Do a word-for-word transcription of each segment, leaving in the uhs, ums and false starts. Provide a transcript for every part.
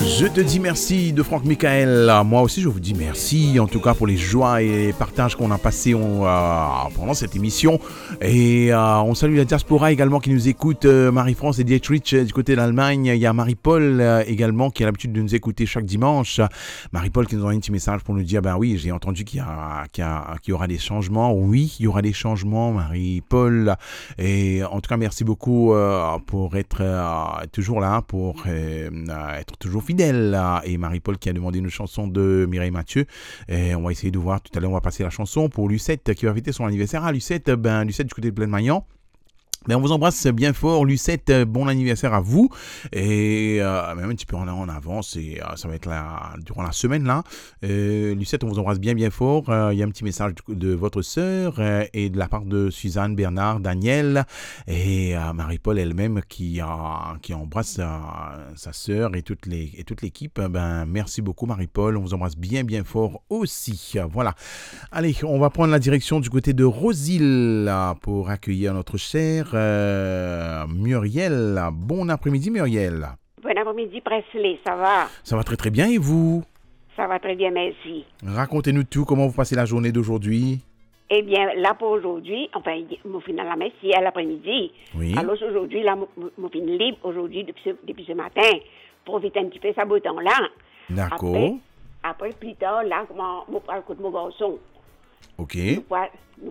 Je te dis merci de Franck Michael. Moi aussi, je vous dis merci, en tout cas, pour les joies et les partages qu'on a passés on, euh, pendant cette émission. Et euh, on salue la diaspora également qui nous écoute. Euh, Marie-France et Dietrich euh, du côté d'Allemagne. Il y a Marie-Paul euh, également qui a l'habitude de nous écouter chaque dimanche. Marie-Paul qui nous envoie un petit message pour nous dire, ben oui, j'ai entendu qu'il y, a, qu'il y, a, qu'il y aura des changements. Oui, il y aura des changements, Marie-Paul. Et en tout cas, merci beaucoup euh, pour être euh, toujours là, pour euh, être toujours fidèle. Et Marie-Paul qui a demandé une chanson de Mireille Mathieu. Et on va essayer de voir tout à l'heure, on va passer la chanson pour Lucette qui va fêter son anniversaire. Ah, Lucette, ben, Lucette du côté de Plaine-Maillan. Ben, on vous embrasse bien fort, Lucette, bon anniversaire à vous, et euh, même un petit peu en, en avance, et euh, ça va être là, durant la semaine là. Euh, Lucette, on vous embrasse bien bien fort, euh, il y a un petit message de, de votre sœur, euh, et de la part de Suzanne, Bernard, Daniel, et euh, Marie-Paul elle-même qui, euh, qui embrasse euh, sa sœur et, toute les, et toute l'équipe. Ben, merci beaucoup Marie-Paul, on vous embrasse bien bien fort aussi. Voilà, allez, on va prendre la direction du côté de Rosil pour accueillir notre chère Euh, Muriel. Bon après-midi Muriel. Bon après-midi Presley, ça va? Ça va très très bien et vous? Ça va très bien, merci. Racontez-nous tout, comment vous passez la journée d'aujourd'hui? Eh bien, là pour aujourd'hui, enfin, mon fin à la messe hier l'après-midi. Oui. Alors aujourd'hui, là, mon fin libre aujourd'hui depuis ce, depuis ce matin. Profiter un petit peu ça beau temps-là. D'accord. Après, après plus tard, là, mon parle de mon garçon. Ok. Nous parlons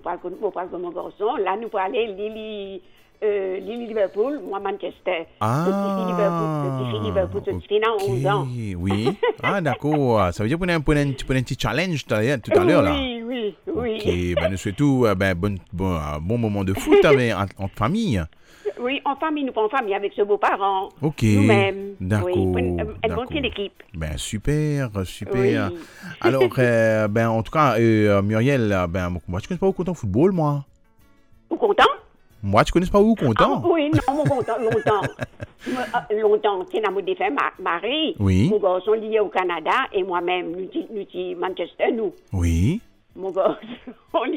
de mon garçon. Là, nous parlons de Lily, euh, Lily Liverpool, moi Manchester. Ah. Petit Liverpool, Liverpool, petit dans onze ans. Oui. Ah, d'accord. Ça veut dire qu'on a un, un, un petit challenge tout à l'heure, tout à l'heure là. Oui, oui, oui. Ok. Ben, nous souhaitons ben, bon, bon, bon moment de foot avec, en, en famille. Oui, en famille, nous pas en famille avec ce beau-parent. Ok. Nous-mêmes. D'accord. Oui, une, une d'accord. bonne équipe. Ben super, super. Oui. Alors, euh, ben en tout cas, euh, Muriel, ben moi tu connais pas où content football, moi. Vous content? Moi tu connais pas où content? Ah, oui, non, mon content, longtemps. Longtemps, c'est l'amour des femmes, Marie. Oui. Mon garçon lié au Canada et moi-même, nous, nous, Manchester, nous. Oui. Mon garçon